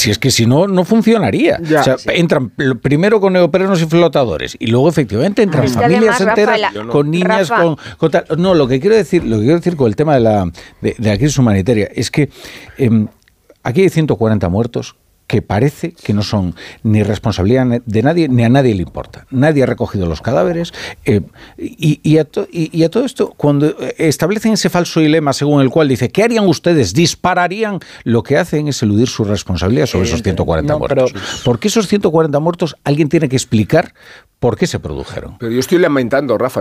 Si es que si no, no funcionaría. Ya, o sea, sí. entran primero con neoprenos y flotadores y luego efectivamente entran familias además, enteras Rafa, con niñas, Rafa. con tal. No, lo que quiero decir con el tema de la crisis humanitaria es que aquí hay 140 muertos que parece que no son ni responsabilidad de nadie, ni a nadie le importa. Nadie ha recogido los cadáveres. Y a todo esto, cuando establecen ese falso dilema según el cual dice, ¿qué harían ustedes? ¿Dispararían? Lo que hacen es eludir su responsabilidad sobre esos 140 muertos. Porque esos 140 muertos alguien tiene que explicar por qué se produjeron. Pero yo estoy lamentando, Rafa,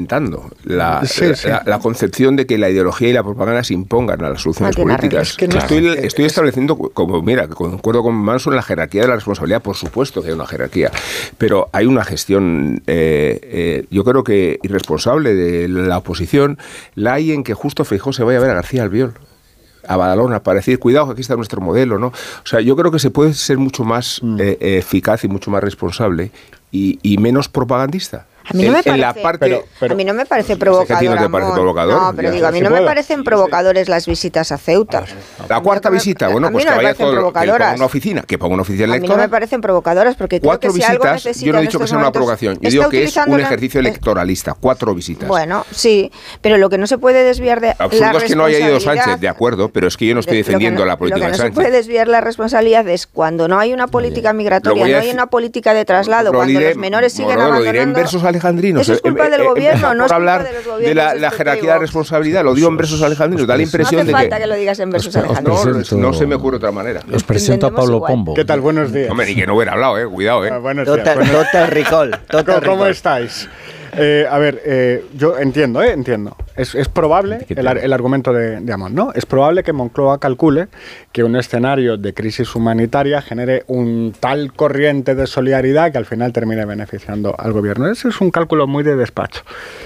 la concepción de que la ideología y la propaganda se impongan a las soluciones políticas. Es que estoy estableciendo, concuerdo con Manso en la jerarquía de la responsabilidad, por supuesto que hay una jerarquía, pero hay una gestión, yo creo que irresponsable de la oposición, la hay en que justo Feijóo se vaya a ver a García Albiol, a Badalona, para decir, cuidado, que aquí está nuestro modelo, ¿no? O sea, yo creo que se puede ser mucho más eficaz y mucho más responsable y menos propagandista. A mí no me parece, pero a mí no me parece provocador. ¿A ti no te parece provocador? No, pero digo, a mí no me parecen provocadores las visitas a Ceuta. La cuarta visita, bueno, pues que vaya todo, que ponga una oficina, electoral. A mí no me parecen provocadoras porque creo que si algo necesita yo no he dicho que sea una provocación, yo digo que es un ejercicio electoralista, 4 visitas. Bueno, sí, pero lo que no se puede desviar de absurdo es que no haya ido responsabilidad, Sánchez, de acuerdo, pero es que yo no estoy defendiendo la política de Sánchez. Lo que no se puede desviar la responsabilidad es cuando no hay una política migratoria, no hay una política de traslado, cuando los menores siguen abandonando. Lo diré en versos alejandrinos. Eso es culpa del gobierno, no es culpa de los gobiernos. De la jerarquía de responsabilidad, lo digo en versos alejandrinos, da la impresión de que... No hace falta que lo digas en versos alejandrinos. No se me ocurre otra manera. Os presento a Pablo Pombo. ¿Qué tal? Buenos días. Hombre, ni que no hubiera hablado, cuidado, Buenos días. Total recall. ¿Cómo estáis? A ver, yo entiendo. Es probable, el argumento de Amon, ¿no? Es probable que Moncloa calcule que un escenario de crisis humanitaria genere un tal corriente de solidaridad que al final termine beneficiando al gobierno. Ese es un cálculo muy de despacho.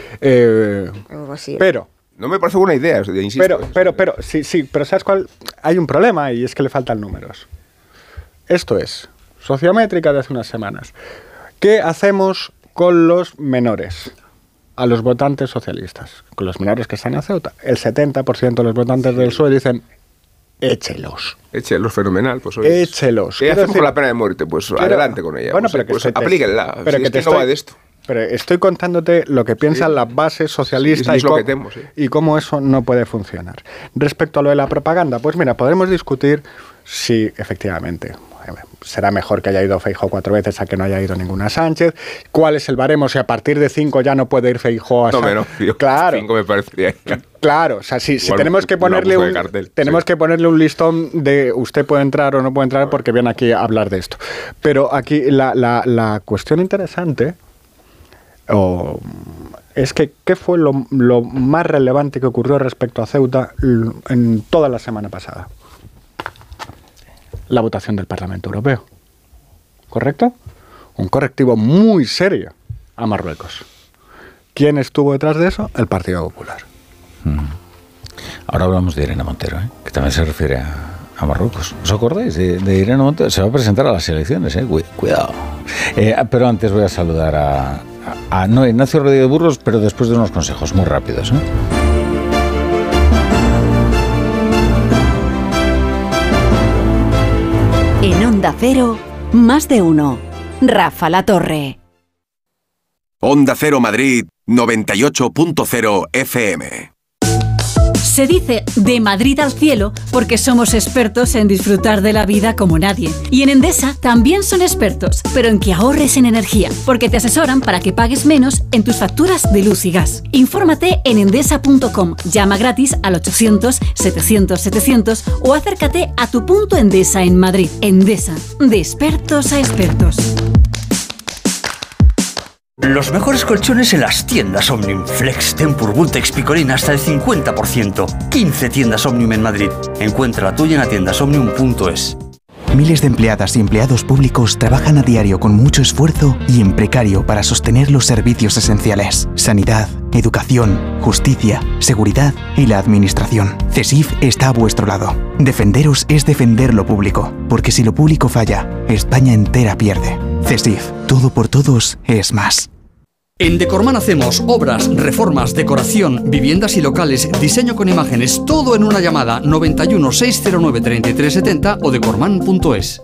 Pero... No me parece buena idea, insisto. Pero, sí, pero ¿sabes cuál? Hay un problema y es que le faltan números. Esto es sociométrica de hace unas semanas. ¿Qué hacemos con los menores? A los votantes socialistas, con los menores que están en Ceuta. El 70% de los votantes del PSOE dicen, échelos. Échelos, fenomenal. Pues, échelos. ¿Qué hacemos con la pena de muerte? Pues adelante con ella. Bueno, pues, pero aplíquenla. Pero si que es que no va de esto. Pero estoy contándote lo que piensan las bases socialistas y cómo eso no puede funcionar. Respecto a lo de la propaganda, pues mira, podremos discutir si efectivamente será mejor que haya ido Feijóo 4 veces a que no haya ido ninguna Sánchez. ¿Cuál es el baremo? Si a partir de 5 ya no puede ir Feijóo a Sánchez. No, claro. 5 me parecería. Claro, o sea, si tenemos que ponerle un listón de usted puede entrar o no puede entrar porque viene aquí a hablar de esto. Pero aquí la cuestión interesante es que ¿qué fue lo más relevante que ocurrió respecto a Ceuta en toda la semana pasada? La votación del Parlamento Europeo. ¿Correcto? Un correctivo muy serio a Marruecos. ¿Quién estuvo detrás de eso? El Partido Popular. Ahora hablamos de Irene Montero, que también se refiere a Marruecos. ¿Os acordáis de Irene Montero? Se va a presentar a las elecciones, cuidado. Pero antes voy a saludar a Ignacio Rodríguez Burgos, pero después de unos consejos muy rápidos. En Onda Cero, más de uno. Rafa La Torre. Onda Cero Madrid, 98.0 FM. Se dice de Madrid al cielo porque somos expertos en disfrutar de la vida como nadie. Y en Endesa también son expertos, pero en que ahorres en energía, porque te asesoran para que pagues menos en tus facturas de luz y gas. Infórmate en endesa.com, llama gratis al 800-700-700 o acércate a tu punto Endesa en Madrid. Endesa, de expertos a expertos. Los mejores colchones en las tiendas Omnium. Flex, Tempur, Vultex, Picolín hasta el 50%. 15 tiendas Omnium en Madrid. Encuentra la tuya en tiendasomnium.es. Miles de empleadas y empleados públicos trabajan a diario con mucho esfuerzo y en precario para sostener los servicios esenciales. Sanidad, educación, justicia, seguridad y la administración. CESIF está a vuestro lado. Defenderos es defender lo público, porque si lo público falla, España entera pierde. CESIF, todo por todos es más. En Decorman hacemos obras, reformas, decoración, viviendas y locales, diseño con imágenes, todo en una llamada 91 609 3370 o decorman.es.